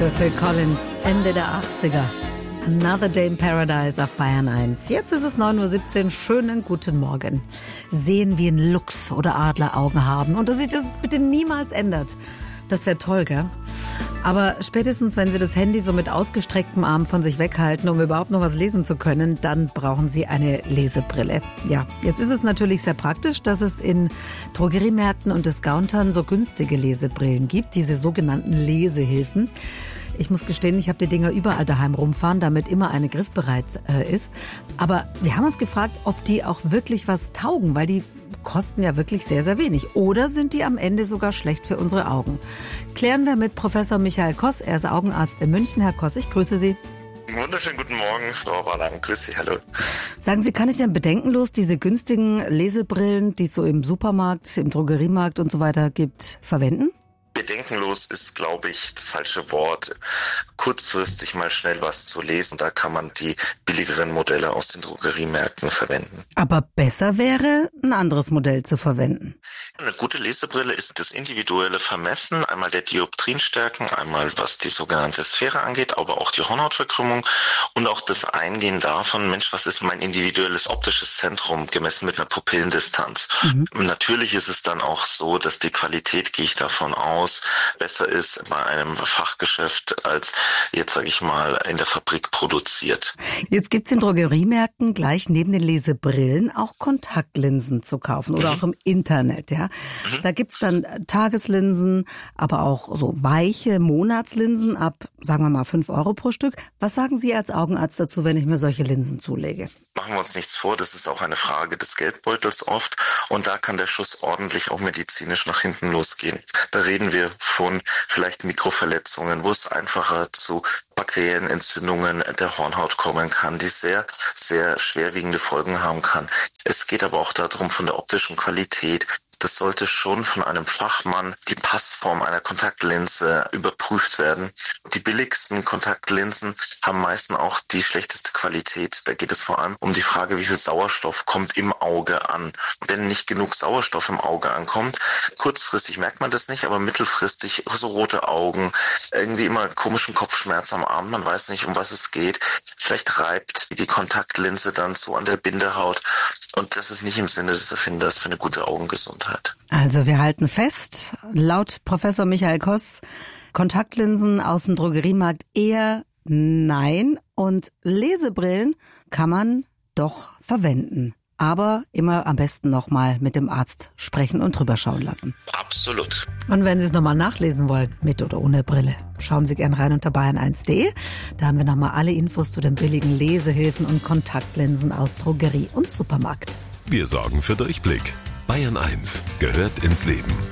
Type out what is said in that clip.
Für Phil Collins, Ende der 80er. Another Day in Paradise auf Bayern 1. Jetzt ist es 9:17 Uhr. Schönen guten Morgen. Sehen wie ein Luchs oder Adleraugen haben und dass sich das bitte niemals ändert. Das wäre toll, gell? Aber spätestens, wenn Sie das Handy so mit ausgestrecktem Arm von sich weghalten, um überhaupt noch was lesen zu können, dann brauchen Sie eine Lesebrille. Ja, jetzt ist es natürlich sehr praktisch, dass es in Drogeriemärkten und Discountern so günstige Lesebrillen gibt, diese sogenannten Lesehilfen. Ich muss gestehen, ich habe die Dinger überall daheim rumfahren, damit immer eine griffbereit ist. Aber wir haben uns gefragt, ob die auch wirklich was taugen, weil die kosten ja wirklich sehr, sehr wenig. Oder sind die am Ende sogar schlecht für unsere Augen? Klären wir mit Professor Michael Koss. Er ist Augenarzt in München. Herr Koss, ich grüße Sie. Wunderschönen guten Morgen, Frau Wallang. Grüß Sie, hallo. Sagen Sie, kann ich denn bedenkenlos diese günstigen Lesebrillen, die es so im Supermarkt, im Drogeriemarkt und so weiter gibt, verwenden? Bedenkenlos ist, glaube ich, das falsche Wort. Kurzfristig mal schnell was zu lesen, da kann man die billigeren Modelle aus den Drogeriemärkten verwenden. Aber besser wäre, ein anderes Modell zu verwenden. Eine gute Lesebrille ist das individuelle Vermessen, einmal der Dioptrienstärken, einmal was die sogenannte Sphäre angeht, aber auch die Hornhautverkrümmung und auch das Eingehen davon, Mensch, was ist mein individuelles optisches Zentrum, gemessen mit einer Pupillendistanz. Natürlich ist es dann auch so, dass die Qualität, gehe ich davon aus, besser ist bei einem Fachgeschäft als jetzt, sage ich mal, in der Fabrik produziert. Jetzt gibt's in Drogeriemärkten gleich neben den Lesebrillen auch Kontaktlinsen zu kaufen oder auch im Internet, ja. Da gibt's dann Tageslinsen, aber auch so weiche Monatslinsen ab, sagen wir mal, 5 Euro pro Stück. Was sagen Sie als Augenarzt dazu, wenn ich mir solche Linsen zulege? Machen wir uns nichts vor, das ist auch eine Frage des Geldbeutels oft und da kann der Schuss ordentlich auch medizinisch nach hinten losgehen. Da reden wir von vielleicht Mikroverletzungen, wo es einfacher zu Bakterienentzündungen der Hornhaut kommen kann, die sehr, sehr schwerwiegende Folgen haben kann. Es geht aber auch darum, von der optischen Qualität. Das sollte schon von einem Fachmann die Passform einer Kontaktlinse überprüft werden. Die billigsten Kontaktlinsen haben meistens auch die schlechteste Qualität. Da geht es vor allem um die Frage, wie viel Sauerstoff kommt im Auge an. Wenn nicht genug Sauerstoff im Auge ankommt, kurzfristig merkt man das nicht, aber mittelfristig so rote Augen, irgendwie immer komischen Kopfschmerz am Arm, man weiß nicht, um was es geht. Vielleicht reibt die Kontaktlinse dann so an der Bindehaut und das ist nicht im Sinne des Erfinders für eine gute Augengesundheit. Also wir halten fest, laut Professor Michael Koss, Kontaktlinsen aus dem Drogeriemarkt eher nein und Lesebrillen kann man doch verwenden. Aber immer am besten nochmal mit dem Arzt sprechen und drüber schauen lassen. Absolut. Und wenn Sie es nochmal nachlesen wollen, mit oder ohne Brille, schauen Sie gern rein unter bayern1.de. Da haben wir nochmal alle Infos zu den billigen Lesehilfen und Kontaktlinsen aus Drogerie und Supermarkt. Wir sorgen für Durchblick. Bayern 1 gehört ins Leben.